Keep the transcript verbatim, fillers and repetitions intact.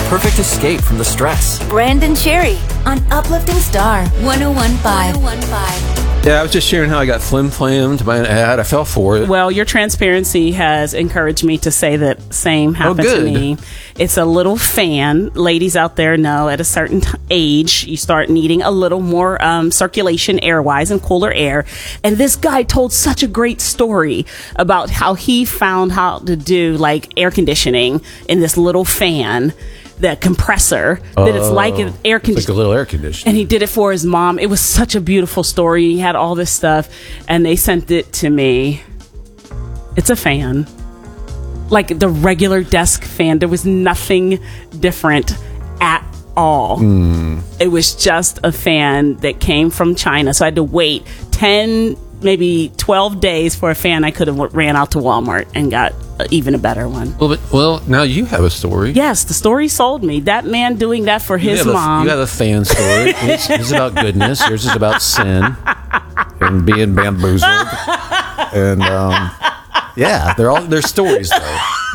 perfect escape from the stress. Brandon Cherry on Uplifting Star one oh one point five. Yeah, I was just sharing how I got flim-flammed by an ad. I fell for it. Well, your transparency has encouraged me to say that same happened Oh, to good. me. It's a little fan. Ladies out there know at a certain t- age, you start needing a little more um, circulation air-wise and cooler air. And this guy told such a great story about how he found how to do like air conditioning in this little fan, the compressor, that it's like an air It's like a conditioner. little air conditioner. And he did it for his mom. It was such a beautiful story. He had all this stuff, and they sent it to me. It's a fan. Like the regular desk fan. There was nothing different at all. Mm. It was just a fan that came from China. So I had to wait ten, maybe twelve days for a fan. I could have ran out to Walmart and got even a better one. Well, but, well, now you have a story. Yes, the story sold me. That man doing that for You his have a- mom. you have a fan story. His, his is about goodness. Yours is about sin and being bamboozled. And um, yeah, they're all they're stories though.